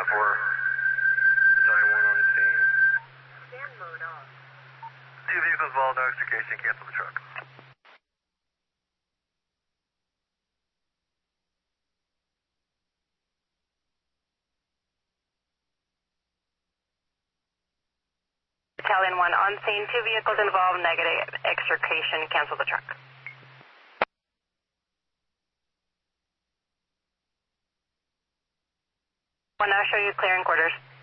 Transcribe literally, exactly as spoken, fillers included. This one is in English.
four. Battalion one on scene. Stand mode off. Two vehicles involved, no extrication, cancel the truck. Battalion one on scene, two vehicles involved, negative extrication, cancel the truck. We'll now show you clearing quarters.